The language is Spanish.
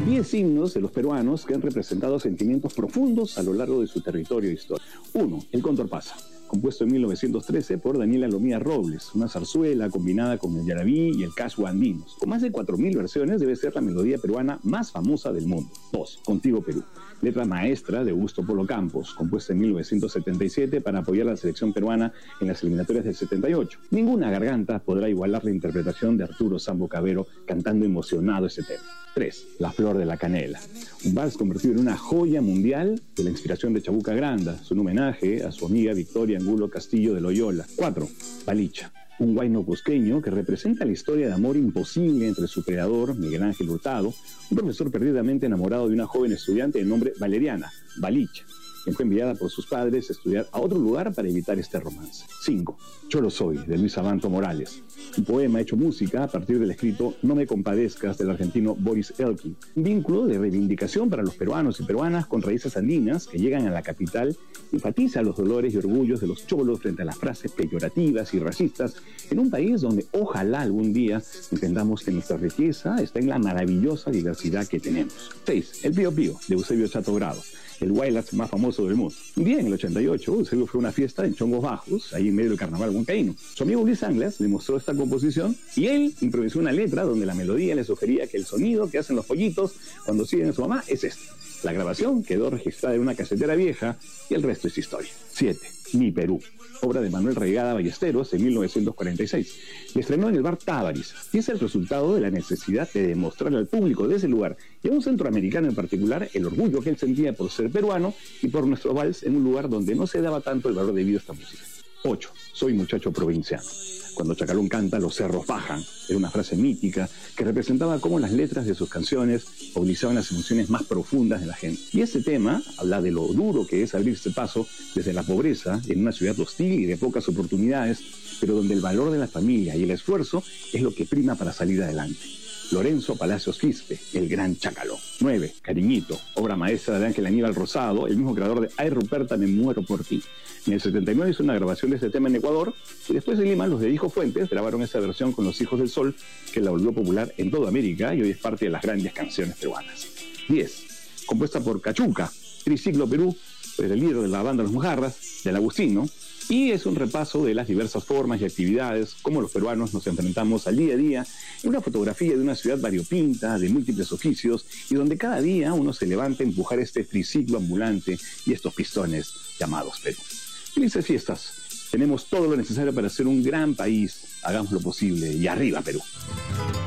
10 himnos de los peruanos que han representado sentimientos profundos a lo largo de su territorio e historia. 1. El Cóndor pasa, compuesto en 1913 por Daniela Lomía Robles, una zarzuela combinada con el yarabí y el casco andinos. Con más de 4.000 versiones, debe ser la melodía peruana más famosa del mundo. 2. Contigo Perú, letra maestra de Augusto Polo Campos, compuesta en 1977 para apoyar a la selección peruana en las eliminatorias del 78. Ninguna garganta podrá igualar la interpretación de Arturo Sambo Cabero cantando emocionado este tema. 3. La Flor de la Canela, un vals convertido en una joya mundial de la inspiración de Chabuca Granda, es un homenaje a su amiga Victoria Angulo Castillo de Loyola. 4. Balicha, un huayno cusqueño que representa la historia de amor imposible entre su creador, Miguel Ángel Hurtado, un profesor perdidamente enamorado de una joven estudiante de nombre Valeriana, Balicha, quien fue enviada por sus padres a estudiar a otro lugar para evitar este romance. 5. Yo lo soy, de Luis Abanto Morales, un poema hecho música a partir del escrito No me compadezcas del argentino Boris Elkin, un vínculo de reivindicación para los peruanos y peruanas con raíces andinas que llegan a la capital y enfatiza los dolores y orgullos de los cholos frente a las frases peyorativas y racistas en un país donde ojalá algún día entendamos que nuestra riqueza está en la maravillosa diversidad que tenemos. 6. El Pío Pío, de Eusebio Chato Grado, el Wailers más famoso del mundo. Un día en el 88, Eusebio fue a una fiesta en Chongos Bajos, ahí en medio del carnaval huancaíno. Su amigo Luis Anglas le mostró esta composición y él improvisó una letra donde la melodía le sugería que el sonido que hacen los pollitos cuando siguen a su mamá es este. La grabación quedó registrada en una casetera vieja y el resto es historia. 7. Mi Perú, obra de Manuel Reigada Ballesteros en 1946. Le estrenó en el bar Tábaris y es el resultado de la necesidad de demostrarle al público de ese lugar y a un centroamericano en particular el orgullo que él sentía por ser peruano y por nuestro vals en un lugar donde no se daba tanto el valor debido a esta música. 8. Soy muchacho provinciano. Cuando Chacalón canta, los cerros bajan. Era una frase mítica que representaba cómo las letras de sus canciones movilizaban las emociones más profundas de la gente. Y este tema habla de lo duro que es abrirse paso desde la pobreza en una ciudad hostil y de pocas oportunidades, pero donde el valor de la familia y el esfuerzo es lo que prima para salir adelante. Lorenzo Palacios Quispe, el gran Chacalón. 9. Cariñito, obra maestra de Ángel Aníbal Rosado, el mismo creador de Ay Ruperta, me muero por ti. En el 79 hizo una grabación de este tema en Ecuador y después en Lima los de Hijo Fuentes grabaron esta versión con los Hijos del Sol que la volvió popular en toda América y hoy es parte de las grandes canciones peruanas. 10. Compuesta por Cachuca, Triciclo Perú, pues el líder de la banda Los Mojarras, del Agustino, y es un repaso de las diversas formas y actividades, cómo los peruanos nos enfrentamos al día a día, en una fotografía de una ciudad variopinta, de múltiples oficios, y donde cada día uno se levanta a empujar este triciclo ambulante y estos pistones llamados Perú. Felices fiestas. Tenemos todo lo necesario para ser un gran país. Hagamos lo posible y arriba Perú.